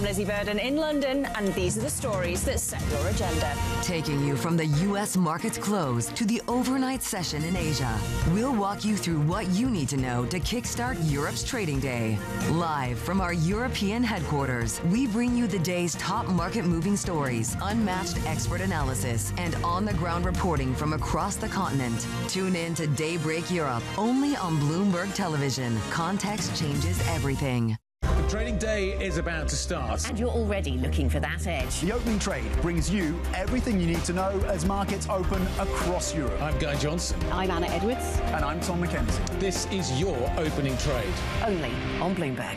I'm Lizzie Burden in London, and these are the stories that set your agenda. Taking you from the U.S. market's close to the overnight session in Asia, we'll walk you through what you need to know to kickstart Europe's trading day. Live from our European headquarters, we bring you the day's top market-moving stories, unmatched expert analysis, and on-the-ground reporting from across the continent. Tune in to Daybreak Europe, only on Bloomberg Television. Context changes everything. The trading day is about to start. And you're already looking for that edge. The opening trade brings you everything you need to know as markets open across Europe. I'm Guy Johnson. I'm Anna Edwards. And I'm Tom McKenzie. This is your opening trade. Only on Bloomberg.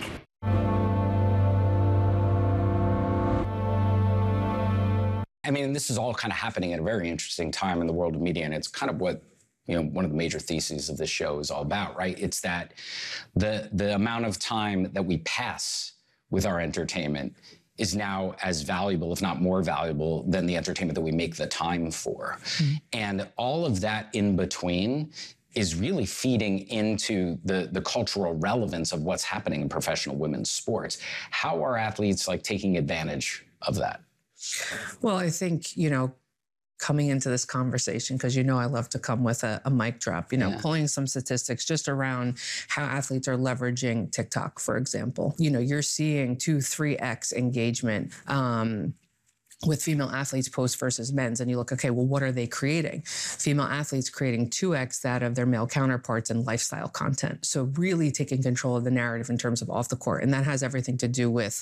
I mean, this is all kind of happening at a very interesting time in the world of media, and it's kind of what one of the major theses of this show is all about, right? It's that the amount of time that we pass with our entertainment is now as valuable, if not more valuable, than the entertainment that we make the time for. Mm-hmm. And all of that in between is really feeding into the cultural relevance of what's happening in professional women's sports. How are athletes taking advantage of that? Well, I think, coming into this conversation, because I love to come with a mic drop, pulling some statistics just around how athletes are leveraging TikTok, for example. You're seeing 2-3x engagement with female athletes post versus men's, and you look, okay, well, what are they creating? Female athletes creating 2x that of their male counterparts in lifestyle content. So really taking control of the narrative in terms of off the court. And that has everything to do with,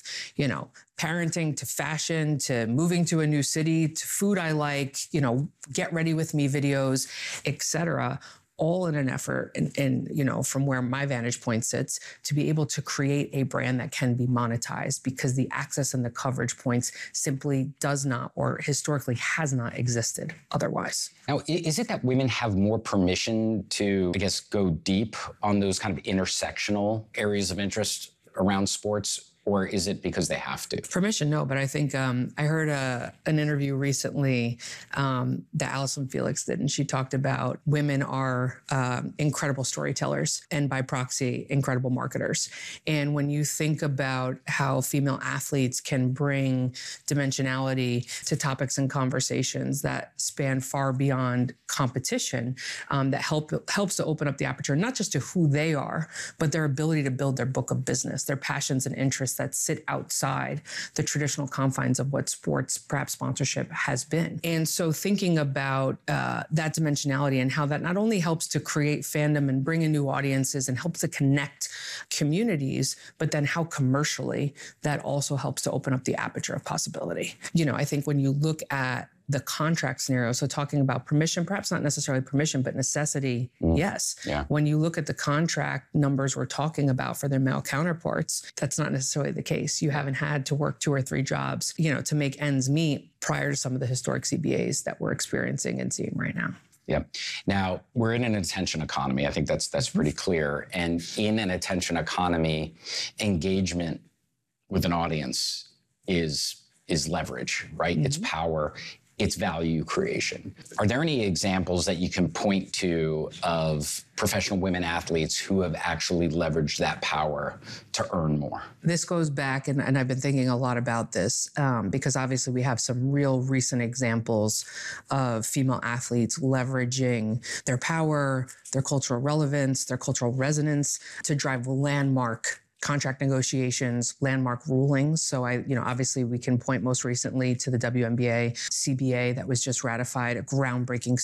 parenting to fashion, to moving to a new city, to food I like, get ready with me videos, etc., all in an effort, and from where my vantage point sits, to be able to create a brand that can be monetized, because the access and the coverage points simply does not, or historically has not existed otherwise. Now, is it that women have more permission to, go deep on those kind of intersectional areas of interest around sports? Or is it because they have to? Permission, no. But I think I heard an interview recently that Allyson Felix did, and she talked about women are incredible storytellers and by proxy, incredible marketers. And when you think about how female athletes can bring dimensionality to topics and conversations that span far beyond competition, that helps to open up the aperture, not just to who they are, but their ability to build their book of business, their passions and interests that sit outside the traditional confines of what sports, perhaps sponsorship, has been. And so thinking about that dimensionality and how that not only helps to create fandom and bring in new audiences and helps to connect communities, but then how commercially that also helps to open up the aperture of possibility. I think when you look at the contract scenario, so talking about permission, perhaps not necessarily permission, but necessity, yes. Yeah. When you look at the contract numbers we're talking about for their male counterparts, that's not necessarily the case. You haven't had to work 2 or 3 jobs, to make ends meet prior to some of the historic CBAs that we're experiencing and seeing right now. Yeah. Now, we're in an attention economy. I think that's pretty clear. And in an attention economy, engagement with an audience is leverage, right? Mm-hmm. It's power. It's value creation. Are there any examples that you can point to of professional women athletes who have actually leveraged that power to earn more? This goes back, and I've been thinking a lot about this, because obviously we have some real recent examples of female athletes leveraging their power, their cultural relevance, their cultural resonance to drive landmark contract negotiations, landmark rulings. So obviously we can point most recently to the WNBA CBA that was just ratified, a groundbreaking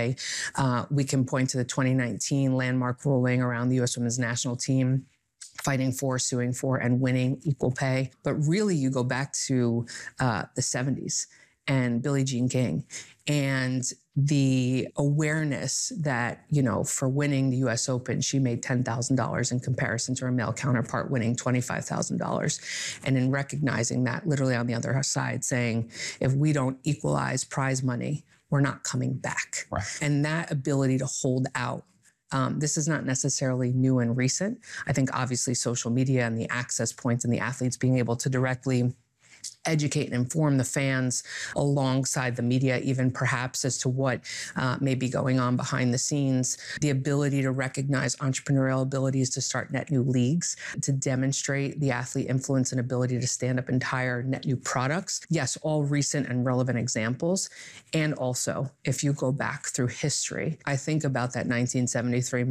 CBA. We can point to the 2019 landmark ruling around the U.S. Women's National Team fighting for, suing for, and winning equal pay. But really you go back to the 70s and Billie Jean King and the awareness that, for winning the US Open, she made $10,000 in comparison to her male counterpart winning $25,000. And in recognizing that, literally on the other side saying, if we don't equalize prize money, we're not coming back. Right. And that ability to hold out. This is not necessarily new and recent. I think obviously social media and the access points and the athletes being able to directly educate and inform the fans alongside the media, even perhaps as to what may be going on behind the scenes. The ability to recognize entrepreneurial abilities to start net new leagues, to demonstrate the athlete influence and ability to stand up entire net new products. Yes, all recent and relevant examples. And also, if you go back through history, I think about that 1973